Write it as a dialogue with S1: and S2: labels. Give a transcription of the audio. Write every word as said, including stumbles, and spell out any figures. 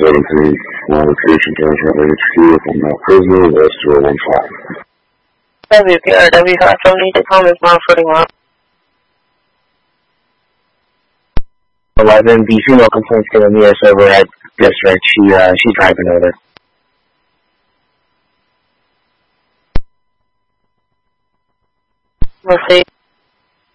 S1: seventeen, location Georgia H Q, if I'm not prisoner, West zero one five.
S2: W P R W five seventy, Tacoma is mile forty-one.
S3: eleven, the female complaint's going to meet us over at district. She, uh, she's driving over.
S2: We'll see.